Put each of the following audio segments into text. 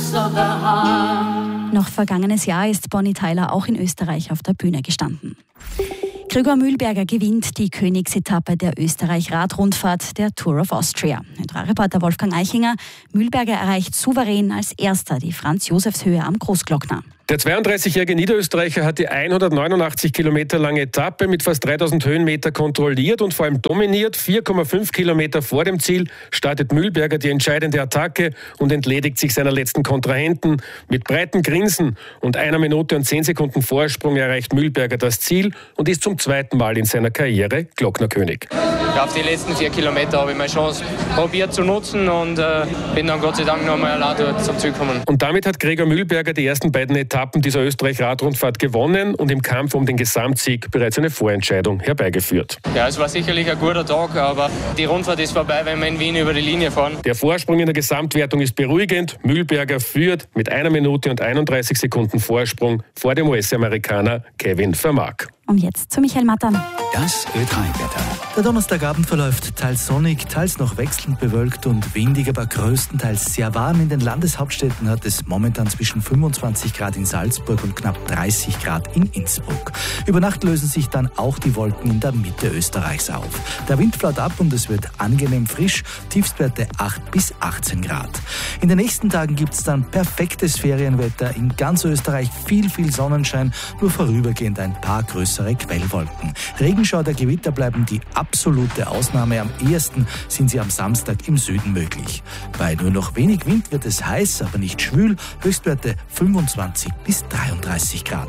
Noch vergangenes Jahr ist Bonnie Tyler auch in Österreich auf der Bühne gestanden. Gregor Mühlberger gewinnt die Königsetappe der Österreich-Radrundfahrt der Tour of Austria. Reporter Wolfgang Eichinger: Mühlberger erreicht souverän als Erster die Franz-Josefs-Höhe am Großglockner. Der 32-jährige Niederösterreicher hat die 189 Kilometer lange Etappe mit fast 3000 Höhenmeter kontrolliert und vor allem dominiert. 4,5 Kilometer vor dem Ziel startet Mühlberger die entscheidende Attacke und entledigt sich seiner letzten Kontrahenten. Mit breitem Grinsen und 1 Minute und 10 Sekunden Vorsprung erreicht Mühlberger das Ziel und ist zum zweiten Mal in seiner Karriere Glocknerkönig. Auf die letzten 4 Kilometer habe ich meine Chance probiert zu nutzen und bin dann Gott sei Dank nochmal allein zum Ziel gekommen. Und damit hat Gregor Mühlberger die ersten beiden Etappen dieser Österreich-Radrundfahrt gewonnen und im Kampf um den Gesamtsieg bereits eine Vorentscheidung herbeigeführt. Ja, es war sicherlich ein guter Tag, aber die Rundfahrt ist vorbei, wenn wir in Wien über die Linie fahren. Der Vorsprung in der Gesamtwertung ist beruhigend. Mühlberger führt mit 1 Minute und 31 Sekunden Vorsprung vor dem US-Amerikaner Kevin Vermaak. Und jetzt zu Michael Mattern. Das Ö3-Wetter. Der Donnerstagabend verläuft teils sonnig, teils noch wechselnd bewölkt und windig, aber größtenteils sehr warm. In den Landeshauptstädten hat es momentan zwischen 25 Grad in Salzburg und knapp 30 Grad in Innsbruck. Über Nacht lösen sich dann auch die Wolken in der Mitte Österreichs auf. Der Wind flaut ab und es wird angenehm frisch, Tiefstwerte 8 bis 18 Grad. In den nächsten Tagen gibt es dann perfektes Ferienwetter. In ganz Österreich viel Sonnenschein, nur vorübergehend ein paar größere Quellwolken. Regenschauer der Gewitter bleiben die absolute Ausnahme. Am ehesten sind sie am Samstag im Süden möglich. Bei nur noch wenig Wind wird es heiß, aber nicht schwül. Höchstwerte 25 bis 33 Grad.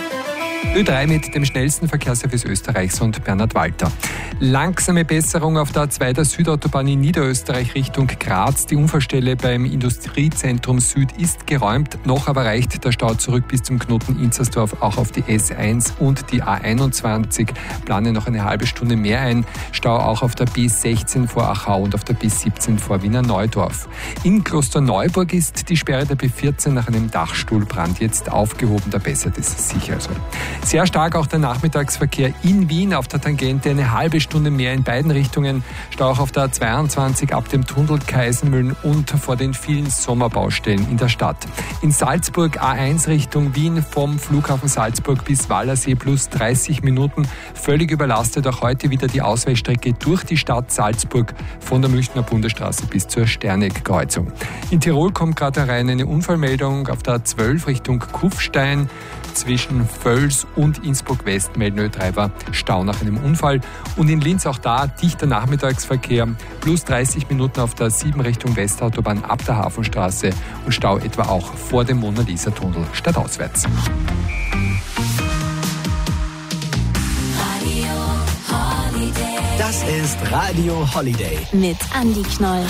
Ö3 mit dem schnellsten Verkehrsservice Österreichs und Bernhard Walter. Langsame Besserung auf der A2 der Südautobahn in Niederösterreich Richtung Graz. Die Unfallstelle beim Industriezentrum Süd ist geräumt. Noch aber reicht der Stau zurück bis zum Knoten Inzersdorf auch auf die S1 und die A21. Plane noch eine halbe Stunde mehr ein. Stau auch auf der B16 vor Achau und auf der B17 vor Wiener Neudorf. In Klosterneuburg ist die Sperre der B14 nach einem Dachstuhlbrand jetzt aufgehoben. Da bessert es sich also. Sehr stark auch der Nachmittagsverkehr in Wien auf der Tangente, eine halbe Stunde mehr in beiden Richtungen. Stau auch auf der A22 ab dem Tunnel Kaisenmühlen und vor den vielen Sommerbaustellen in der Stadt. In Salzburg A1 Richtung Wien vom Flughafen Salzburg bis Wallersee plus 30 Minuten. Völlig überlastet auch heute wieder die Ausweichstrecke durch die Stadt Salzburg von der Münchner Bundesstraße bis zur Sternegg-Kreuzung. In Tirol kommt gerade herein eine Unfallmeldung auf der A12 Richtung Kufstein. Zwischen Völs und Innsbruck-West melden Ö3 Stau nach einem Unfall. Und in Linz auch da dichter Nachmittagsverkehr. Plus 30 Minuten auf der 7 Richtung Westautobahn ab der Hafenstraße. Und Stau etwa auch vor dem Mona-Lisa-Tunnel stadtauswärts. Das ist Radio Holiday. Mit Andi Knoll.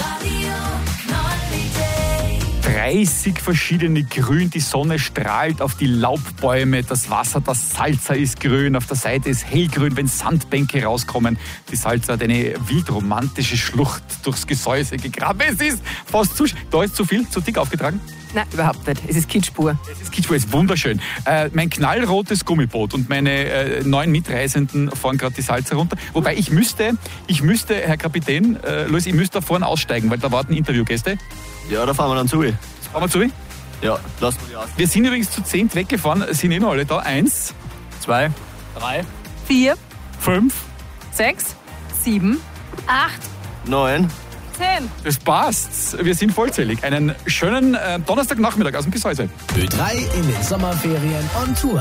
30 verschiedene Grün, die Sonne strahlt auf die Laubbäume, das Wasser, das Salza ist grün, auf der Seite ist hellgrün, wenn Sandbänke rauskommen. Die Salza hat eine wildromantische Schlucht durchs Gesäuse gegraben. Es ist fast da ist zu viel, zu dick aufgetragen? Nein, überhaupt nicht. Es ist Kitschpur. Es ist Kitschpur, es ist wunderschön. Mein knallrotes Gummiboot und meine 9 Mitreisenden fahren gerade die Salza runter. Wobei ich müsste, Herr Kapitän, Luis, ich müsste da vorne aussteigen, weil da warten Interviewgäste. Ja, da fahren wir dann zu. Fahren wir zu? Ja, lassen wir die aus. Wir sind übrigens zu 10 weggefahren, sind noch alle da. 1, 2, 3, 4, 5, 6, 7, 8, 9. 10. Das passt. Wir sind vollzählig. Einen schönen Donnerstagnachmittag aus dem Gesäuse. Ö3 in den Sommerferien on Tour.